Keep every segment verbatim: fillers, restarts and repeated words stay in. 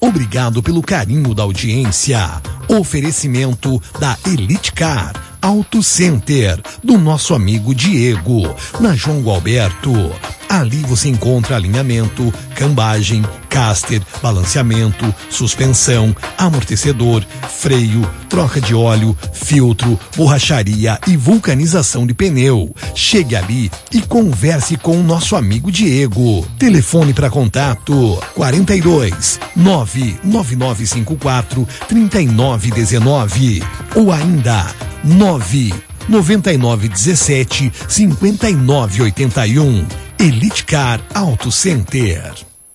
Obrigado pelo carinho da audiência. Oferecimento da Elite Car Auto Center, do nosso amigo Diego, na João Gualberto. Ali você encontra alinhamento, cambagem, caster, balanceamento, suspensão, amortecedor, freio, troca de óleo, filtro, borracharia e vulcanização de pneu. Chegue ali e converse com o nosso amigo Diego. Telefone para contato quarenta e dois, nove nove nove cinco quatro, trinta e nove dezenove ou ainda nove noventa e nove dezessete, cinquenta e nove oitenta e um. Elite Car Auto Center.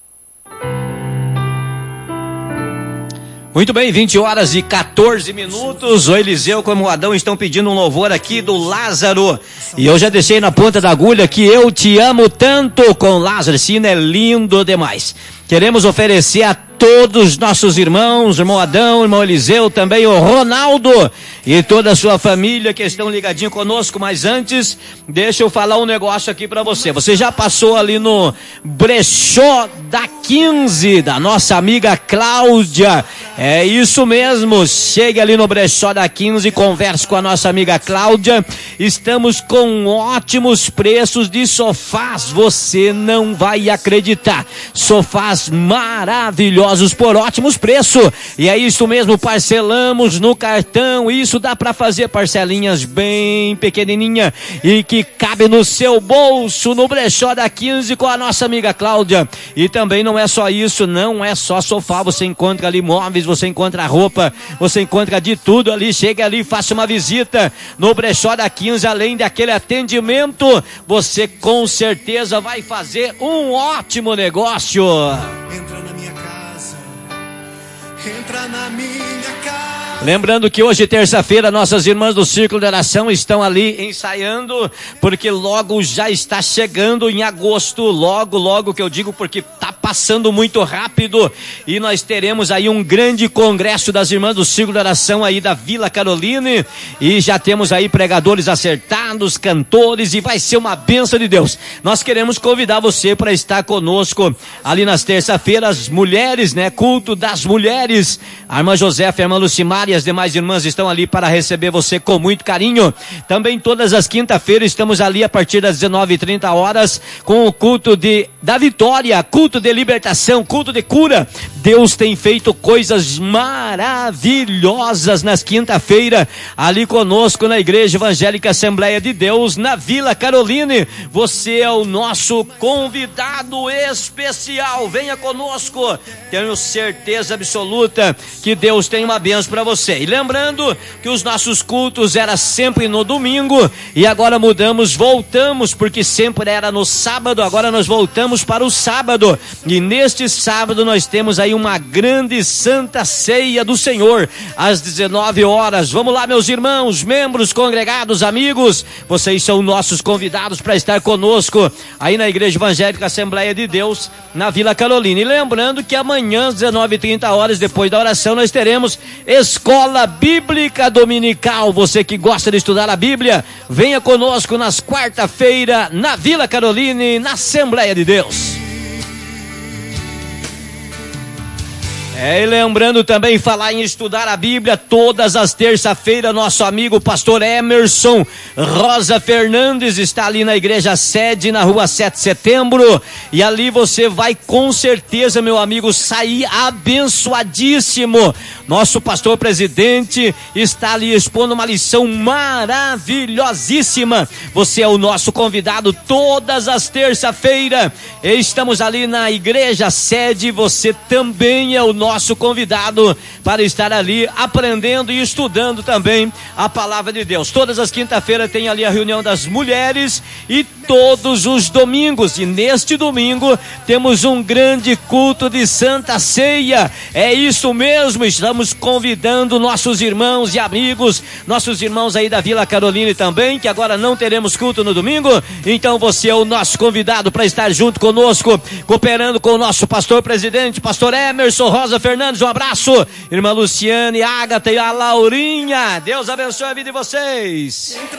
Muito bem, vinte horas e quatorze minutos. O Eliseu como o Adão estão pedindo um louvor aqui do Lázaro. E eu já deixei na ponta da agulha que eu te amo tanto com Lázaro. Esse hino é lindo demais. Queremos oferecer a todos os nossos irmãos, irmão Adão, irmão Eliseu, também o Ronaldo e toda a sua família que estão ligadinhos conosco. Mas antes, deixa eu falar um negócio aqui para você. Você já passou ali no brechó da quinze, da nossa amiga Cláudia? É isso mesmo, chegue ali no brechó da quinze e converse com a nossa amiga Cláudia. Estamos com ótimos preços de sofás, você não vai acreditar. Sofás maravilhosos por ótimos preços. E é isso mesmo, parcelamos no cartão. Isso dá para fazer parcelinhas bem pequenininha e que cabe no seu bolso, no brechó da quinze com a nossa amiga Cláudia. E também não é só isso, não é só sofá, você encontra ali móveis, você encontra roupa, você encontra de tudo ali. Chega ali, faça uma visita no brechó da quinze, além daquele atendimento, você com certeza vai fazer um ótimo negócio. Entra na minha casa, entra na minha casa. Lembrando que hoje, terça-feira, nossas irmãs do Círculo de Oração estão ali ensaiando, porque logo já está chegando em agosto, logo, logo que eu digo, porque está passando muito rápido, e nós teremos aí um grande congresso das irmãs do Círculo de Oração aí da Vila Caroline, e já temos aí pregadores acertados, cantores, e vai ser uma bênção de Deus. Nós queremos convidar você para estar conosco ali nas terça-feiras, mulheres, né, culto das mulheres. A irmã Josefa, a irmã Lucimar e as demais irmãs estão ali para receber você com muito carinho. Também todas as quinta-feiras estamos ali a partir das dezenove e trinta horas com o culto de, da vitória, culto de libertação, culto de cura. Deus tem feito coisas maravilhosas nas quinta-feiras ali conosco na Igreja Evangélica Assembleia de Deus na Vila Caroline. Você é o nosso convidado especial. Venha conosco. Tenho certeza absoluta que Deus tem uma bênção para você. E lembrando que os nossos cultos era sempre no domingo e agora mudamos, voltamos, porque sempre era no sábado, agora nós voltamos para o sábado. E neste sábado nós temos aí uma grande Santa Ceia do Senhor às dezenove horas. Vamos lá, meus irmãos, membros, congregados, amigos, vocês são nossos convidados para estar conosco aí na Igreja Evangélica Assembleia de Deus na Vila Carolina. E lembrando que amanhã às dezenove e trinta horas, depois da oração, nós teremos Escola Bíblica Dominical. Você que gosta de estudar a Bíblia, venha conosco nas quarta-feira na Vila Caroline, na Assembleia de Deus. É, e lembrando também, falar em estudar a Bíblia, todas as terça-feiras, nosso amigo pastor Emerson Rosa Fernandes está ali na igreja sede, na rua sete de setembro, e ali você vai com certeza, meu amigo, sair abençoadíssimo. Nosso pastor presidente está ali expondo uma lição maravilhosíssima. Você é o nosso convidado todas as terça-feiras. Estamos ali na igreja sede, você também é o nosso nosso convidado para estar ali aprendendo e estudando também a palavra de Deus. Todas as quinta-feiras tem ali a reunião das mulheres e todos os domingos, e neste domingo temos um grande culto de Santa Ceia. É isso mesmo, estamos convidando nossos irmãos e amigos, nossos irmãos aí da Vila Caroline também, que agora não teremos culto no domingo, então você é o nosso convidado para estar junto conosco, cooperando com o nosso pastor presidente, pastor Emerson Rosa Fernandes. Um abraço, irmã Luciane, a Ágata e a Laurinha. Deus abençoe a vida de vocês.